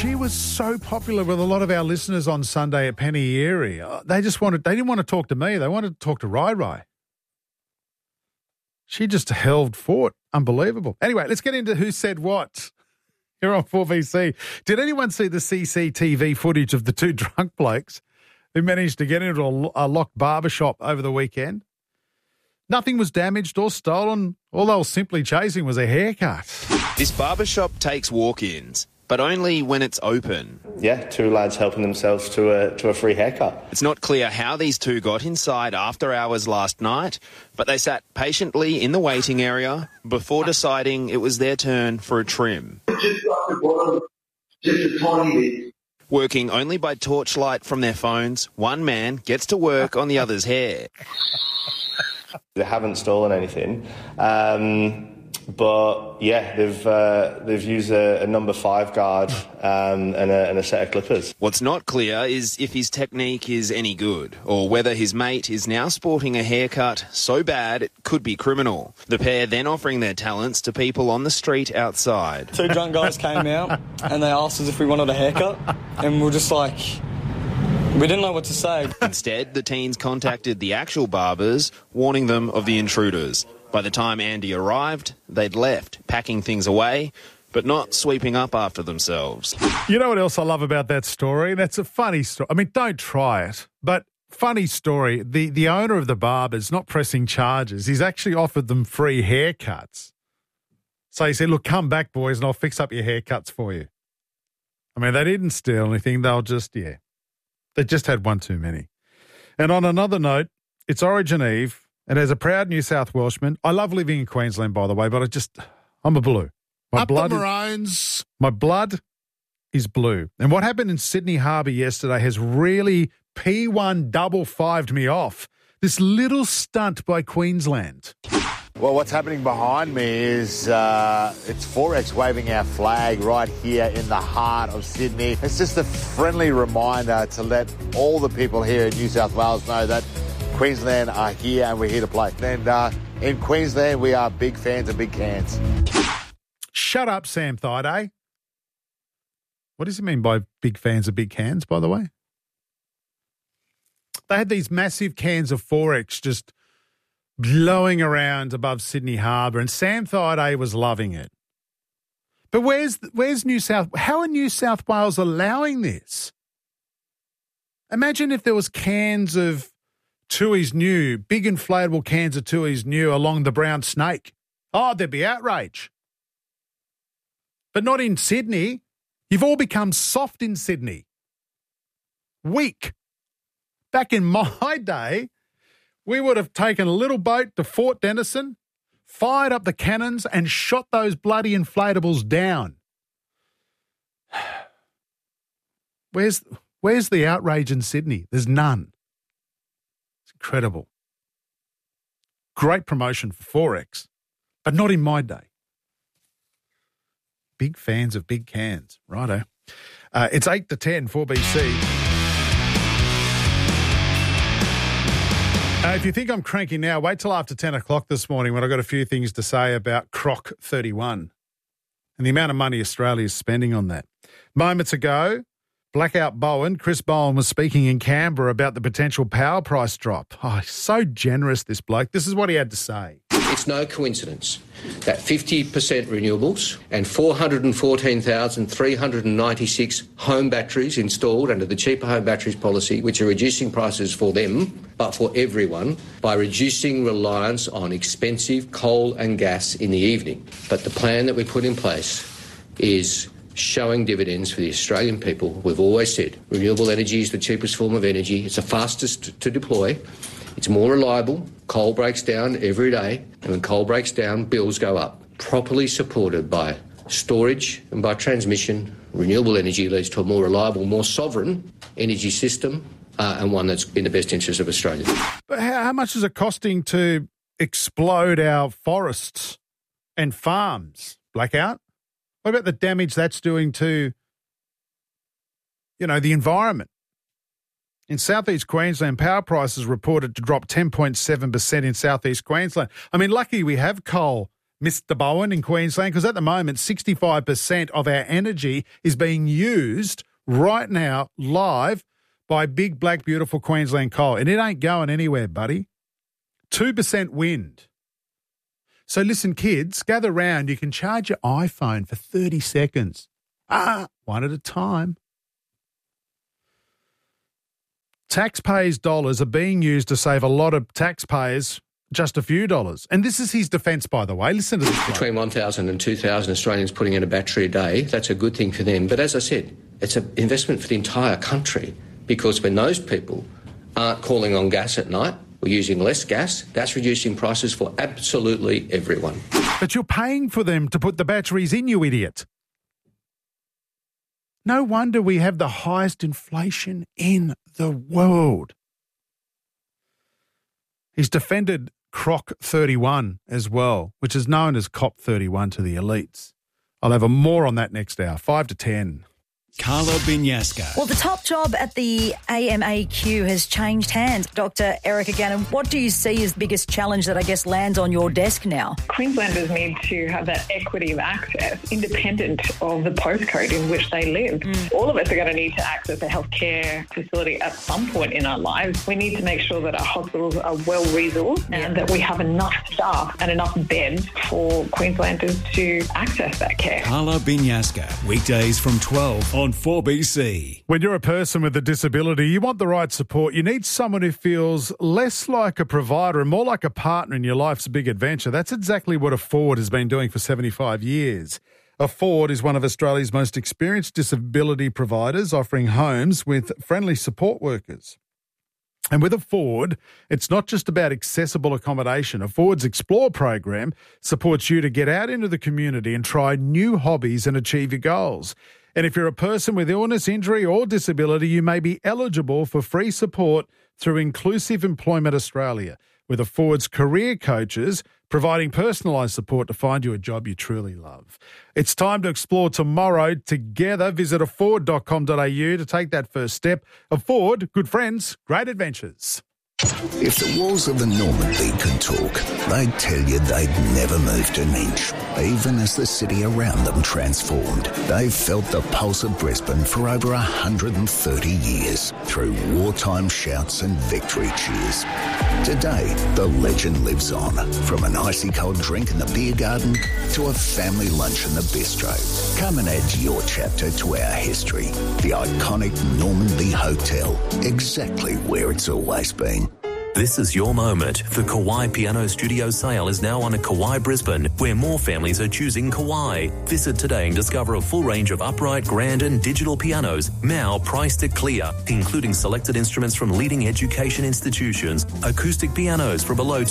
She was so popular with a lot of our listeners on Sunday at Penny Erie. They didn't want to talk to me. They wanted to talk to Rai Rai. She just held fort. Unbelievable. Anyway, let's get into who said what here on 4BC. Did anyone see the CCTV footage of the two drunk blokes who managed to get into a locked barbershop over the weekend? Nothing was damaged or stolen. All they were simply chasing was a haircut. This barbershop takes walk-ins, but only when it's open. Yeah, two lads helping themselves to a free haircut. It's not clear how these two got inside after hours last night, but they sat patiently in the waiting area before deciding it was their turn for a trim. Just like the bottom, just a tiny bit. Working only by torchlight from their phones, one man gets to work on the other's hair. They haven't stolen anything. But yeah, they've used a number 5 guard and a set of clippers. What's not clear is if his technique is any good, or whether his mate is now sporting a haircut so bad it could be criminal. The pair then offering their talents to people on the street outside. Two drunk guys came out and they asked us if we wanted a haircut, and we were just like, we didn't know what to say. Instead, the teens contacted the actual barbers, warning them of the intruders. By the time Andy arrived, they'd left, packing things away, but not sweeping up after themselves. You know what else I love about that story? And it's a funny story. I mean, don't try it, but funny story. The owner of the barber's not pressing charges. He's actually offered them free haircuts. So he said, look, come back, boys, and I'll fix up your haircuts for you. I mean, they didn't steal anything. They just had one too many. And on another note, it's Origin Eve. And as a proud New South Welshman, I love living in Queensland, by the way, but I'm a blue. My blood is blue. And what happened in Sydney Harbour yesterday has really P155'd me off. This little stunt by Queensland. Well, what's happening behind me is it's Forex waving our flag right here in the heart of Sydney. It's just a friendly reminder to let all the people here in New South Wales know that Queensland are here and we're here to play. And in Queensland, we are big fans of big cans. Shut up, Sam Thaiday. What does he mean by big fans of big cans, by the way? They had these massive cans of Forex just blowing around above Sydney Harbour, and Sam Thaiday was loving it. But where's New South? How are New South Wales allowing this? Imagine if there was cans of Tooheys New, big inflatable cans of Tooheys New along the Brown Snake. Oh, there'd be outrage. But not in Sydney. You've all become soft in Sydney. Weak. Back in my day, we would have taken a little boat to Fort Denison, fired up the cannons and shot those bloody inflatables down. Where's the outrage in Sydney? There's none. Incredible. Great promotion for Forex, but not in my day. Big fans of big cans. Righto. It's 8 to 10, 4BC. If you think I'm cranky now, wait till after 10 o'clock this morning when I've got a few things to say about Croc 31 and the amount of money Australia is spending on that. Moments ago, Blackout Bowen, Chris Bowen, was speaking in Canberra about the potential power price drop. Oh, he's so generous, this bloke. This is what he had to say. It's no coincidence that 50% renewables and 414,396 home batteries installed under the Cheaper Home Batteries policy, which are reducing prices for them, but for everyone, by reducing reliance on expensive coal and gas in the evening. But the plan that we put in place is showing dividends for the Australian people. We've always said renewable energy is the cheapest form of energy. It's the fastest to deploy. It's more reliable. Coal breaks down every day. And when coal breaks down, bills go up. Properly supported by storage and by transmission, renewable energy leads to a more reliable, more sovereign energy system and one that's in the best interest of Australia. But how much is it costing to explode our forests and farms, Blackout? What about the damage that's doing to, the environment? In southeast Queensland, power prices reported to drop 10.7% in southeast Queensland. I mean, lucky we have coal Mr. Bowen in Queensland, because at the moment 65% of our energy is being used right now live by big, black, beautiful Queensland Coal. And it ain't going anywhere, buddy. 2% wind. So listen, kids, gather round. You can charge your iPhone for 30 seconds. One at a time. Taxpayers' dollars are being used to save a lot of taxpayers just a few dollars. And this is his defence, by the way. Listen to this. Between 1,000 and 2,000 Australians putting in a battery a day, that's a good thing for them. But as I said, it's an investment for the entire country, because when those people aren't calling on gas at night or using less gas, that's reducing prices for absolutely everyone. But you're paying for them to put the batteries in, you idiot. No wonder we have the highest inflation in the world. He's defended Croc 31 as well, which is known as COP 31 to the elites. I'll have more on that next hour, 5 to 10. Carla Binyasca. Well, the top job at the AMAQ has changed hands. Dr. Erica Gannon, what do you see as the biggest challenge that I guess lands on your desk now? Queenslanders need to have that equity of access independent of the postcode in which they live. All of us are going to need to access a healthcare facility at some point in our lives. We need to make sure that our hospitals are well resourced and that we have enough staff and enough beds for Queenslanders to access that care. Carla Binyasca, weekdays from 12 on 4BC. When you're a person with a disability, you want the right support. You need someone who feels less like a provider and more like a partner in your life's big adventure. That's exactly what Afford has been doing for 75 years. Afford is one of Australia's most experienced disability providers, offering homes with friendly support workers. And with Afford, it's not just about accessible accommodation. Afford's Explore program supports you to get out into the community and try new hobbies and achieve your goals. And if you're a person with illness, injury or disability, you may be eligible for free support through Inclusive Employment Australia, with Afford's career coaches providing personalised support to find you a job you truly love. It's time to explore tomorrow together. Visit afford.com.au to take that first step. Afford, good friends, great adventures. If the walls of the Normandy could talk, they'd tell you they'd never moved an inch, even as the city around them transformed. They've felt the pulse of Brisbane for over 130 years, through wartime shouts and victory cheers. Today, the legend lives on, from an icy cold drink in the beer garden to a family lunch in the bistro. Come and add your chapter to our history. The iconic Normandy Hotel, exactly where it's always been. This is your moment. The Kawai Piano Studio sale is now on at Kawai Brisbane, where more families are choosing Kawai. Visit today and discover a full range of upright, grand and digital pianos, now priced at clear, including selected instruments from leading education institutions, acoustic pianos for below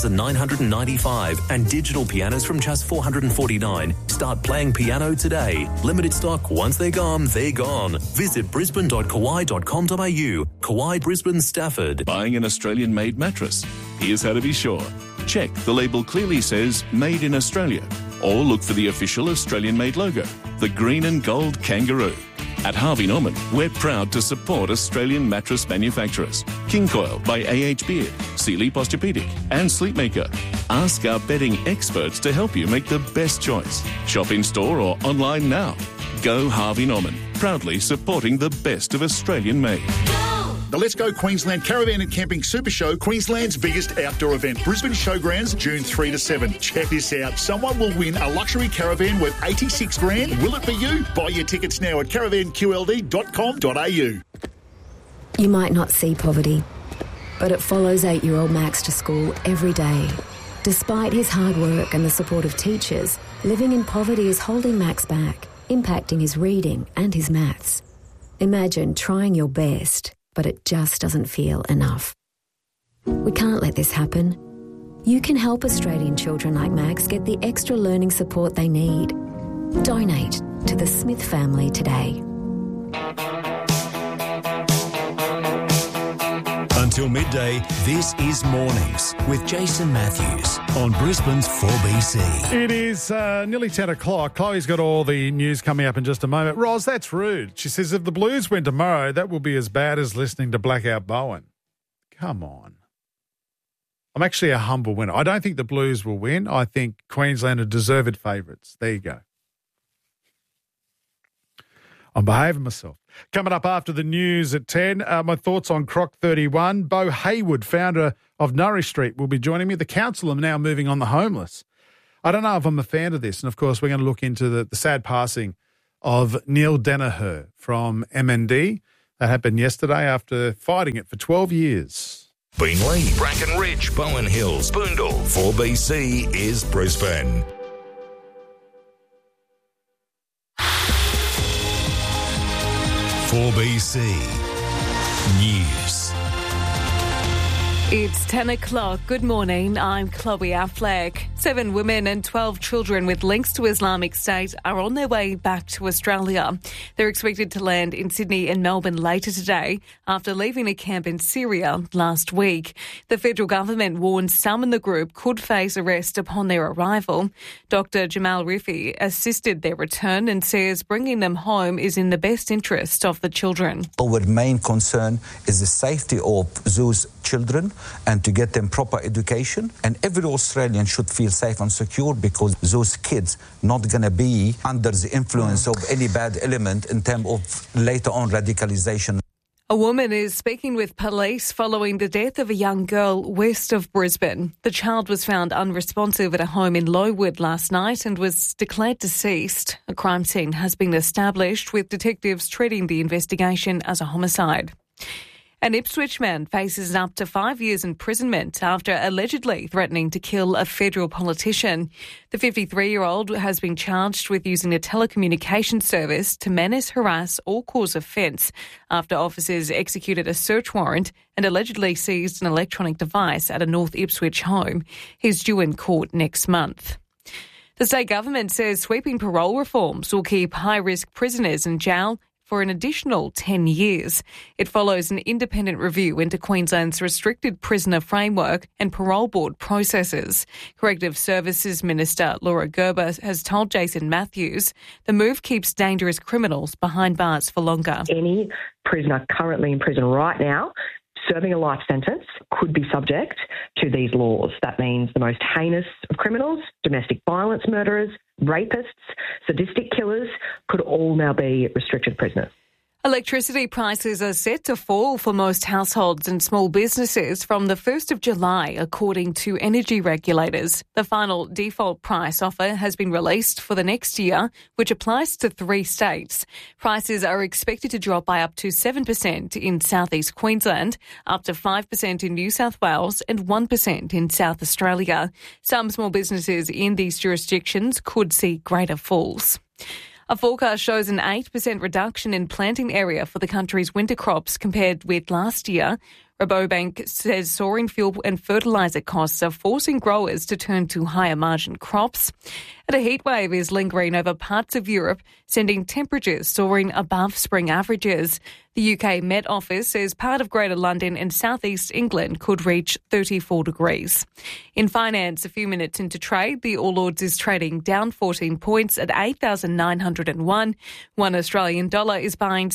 $2,995 and digital pianos from just $449. Start playing piano today. Limited stock. Once they're gone, they're gone. Visit brisbane.kawai.com.au. Kawai Brisbane Stafford. Buying an Australian made mattress? Here's how to be sure. Check the label clearly says Made in Australia, or look for the official Australian made logo, the green and gold kangaroo. At Harvey Norman, we're proud to support Australian mattress manufacturers. King Coil by A.H. Beard, Sealy Posturepedic and Sleepmaker. Ask our bedding experts to help you make the best choice. Shop in store or online now. Go Harvey Norman, proudly supporting the best of Australian made. The Let's Go Queensland Caravan and Camping Super Show, Queensland's biggest outdoor event. Brisbane Showgrounds, June 3 to 7. Check this out. Someone will win a luxury caravan worth $86,000. Will it be you? Buy your tickets now at caravanqld.com.au. You might not see poverty, but it follows 8-year-old Max to school every day. Despite his hard work and the support of teachers, living in poverty is holding Max back, impacting his reading and his maths. Imagine trying your best, but it just doesn't feel enough. We can't let this happen. You can help Australian children like Max get the extra learning support they need. Donate to the Smith family today. Until midday, this is Mornings with Jason Matthews on Brisbane's 4BC. It is nearly 10 o'clock. Chloe's got all the news coming up in just a moment. Roz, that's rude. She says if the Blues win tomorrow, that will be as bad as listening to Blackout Bowen. Come on. I'm actually a humble winner. I don't think the Blues will win. I think Queensland are deserved favourites. There you go. I'm behaving myself. Coming up after the news at 10, my thoughts on Croc 31. Bo Hayward, founder of Nourish Street, will be joining me. The council are now moving on the homeless. I don't know if I'm a fan of this. And, of course, we're going to look into the sad passing of Neil Danaher from MND. That happened yesterday after fighting it for 12 years. Beenleigh, Brackenridge, Bowen Hills, Boondall. 4BC is Brisbane. .4BC News. It's 10 o'clock. Good morning. I'm Chloe Affleck. 7 women and 12 children with links to Islamic State are on their way back to Australia. They're expected to land in Sydney and Melbourne later today after leaving a camp in Syria last week. The federal government warns some in the group could face arrest upon their arrival. Dr. Jamal Rifi assisted their return and says bringing them home is in the best interest of the children. Our main concern is the safety of those children and to get them proper education. And every Australian should feel safe and secure because those kids not going to be under the influence of any bad element in terms of later on radicalisation. A woman is speaking with police following the death of a young girl west of Brisbane. The child was found unresponsive at a home in Lowood last night and was declared deceased. A crime scene has been established with detectives treating the investigation as a homicide. An Ipswich man faces up to 5 years imprisonment after allegedly threatening to kill a federal politician. The 53-year-old has been charged with using a telecommunications service to menace, harass or cause offence after officers executed a search warrant and allegedly seized an electronic device at a North Ipswich home. He's due in court next month. The state government says sweeping parole reforms will keep high-risk prisoners in jail for an additional 10 years. It follows an independent review into Queensland's restricted prisoner framework and parole board processes. Corrective Services Minister Laura Gerber has told Jason Matthews the move keeps dangerous criminals behind bars for longer. Any prisoner currently in prison right now serving a life sentence could be subject to these laws. That means the most heinous of criminals, domestic violence murderers, rapists, sadistic killers could all now be restricted prisoners. Electricity prices are set to fall for most households and small businesses from the 1st of July, according to energy regulators. The final default price offer has been released for the next year, which applies to 3 states. Prices are expected to drop by up to 7% in southeast Queensland, up to 5% in New South Wales and 1% in South Australia. Some small businesses in these jurisdictions could see greater falls. A forecast shows an 8% reduction in planting area for the country's winter crops compared with last year. Rabobank says soaring fuel and fertiliser costs are forcing growers to turn to higher margin crops. And a heatwave is lingering over parts of Europe, sending temperatures soaring above spring averages. The UK Met Office says part of Greater London and South East England could reach 34 degrees. In finance, a few minutes into trade, the All Ords is trading down 14 points at 8,901. One Australian dollar is buying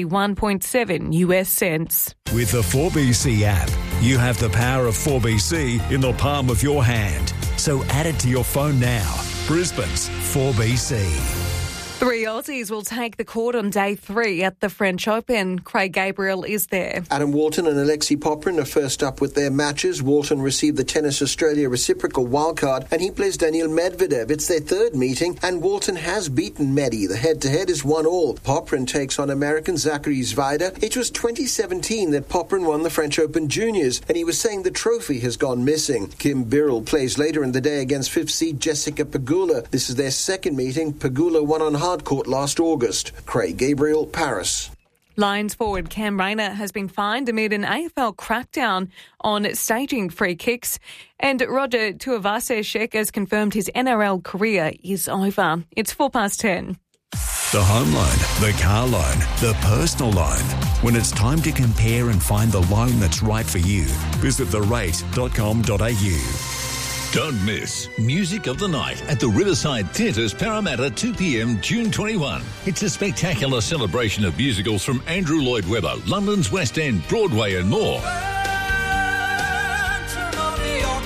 71.7 US cents. With the 4BC app, you have the power of 4BC in the palm of your hand. So add it to your phone now. Brisbane's 4BC. 3 Aussies will take the court on day 3 at the French Open. Craig Gabriel is there. Adam Walton and Alexei Popyrin are first up with their matches. Walton received the Tennis Australia reciprocal wildcard and he plays Daniil Medvedev. It's their 3rd meeting and Walton has beaten Medi. The head-to-head is 1-1. Popyrin takes on American Zachary Zvider. It was 2017 that Popyrin won the French Open Juniors and he was saying the trophy has gone missing. Kim Birrell plays later in the day against 5th seed Jessica Pegula. This is their 2nd meeting. Pegula won on hard court last August. Craig Gabriel, Paris. Lions forward Cam Rayner has been fined amid an AFL crackdown on staging free kicks. And Roger Tuivasa-Sheck has confirmed his NRL career is over. It's 10:04. The home loan, the car loan, the personal loan. When it's time to compare and find the loan that's right for you, visit therate.com.au. Don't miss Music of the Night at the Riverside Theatres, Parramatta, 2 p.m, June 21. It's a spectacular celebration of musicals from Andrew Lloyd Webber, London's West End, Broadway and more.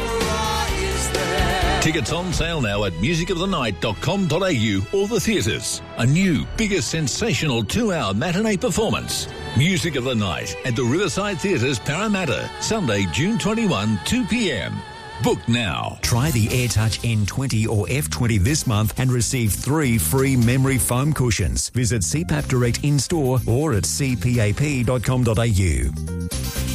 Tickets on sale now at musicofthenight.com.au or the theatres. A new, bigger, sensational 2-hour matinee performance. Music of the Night at the Riverside Theatres, Parramatta, Sunday, June 21, 2 p.m. Book now. Try the AirTouch N20 or F20 this month and receive 3 free memory foam cushions. Visit CPAP Direct in-store or at cpap.com.au.